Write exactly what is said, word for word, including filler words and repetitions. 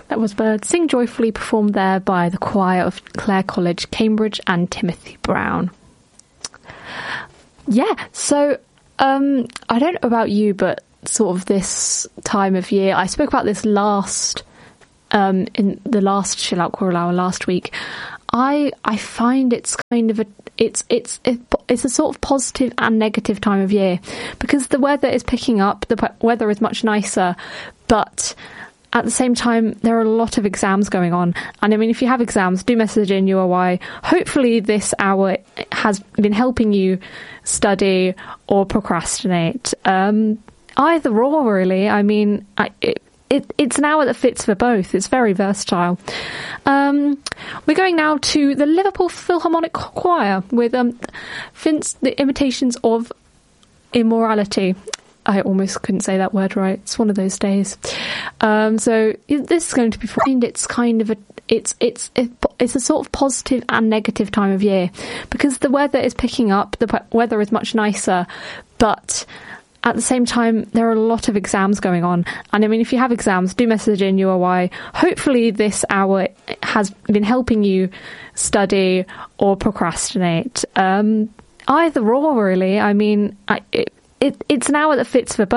That was Bird Sing Joyfully, performed there by the choir of Clare College, Cambridge, and Timothy Brown. Yeah, so um, I don't know about you, but sort of this time of year, I spoke about this last, um, in the last Chill Out Choral Hour last week. I I find it's kind of a it's it's it's a sort of positive and negative time of year, because the weather is picking up, the weather is much nicer, but at the same time, there are a lot of exams going on. And I mean, if you have exams, do message in U O Y. Hopefully this hour has been helping you study or procrastinate. Um, either or, really. I mean, I, it, it, it's an hour that fits for both. It's very versatile. Um, we're going now to the Liverpool Philharmonic Choir with um, Vince, the Imitations of Immorality. I almost couldn't say that word right. It's one of those days. Um, so this is going to be fine. It's kind of a it's it's it's a sort of positive and negative time of year, because the weather is picking up. The weather is much nicer, but at the same time, there are a lot of exams going on. And I mean, if you have exams, do message in U O Y. Hopefully this hour has been helping you study or procrastinate. Um, either or, really. I mean, I, it, It, it's an hour that fits for both.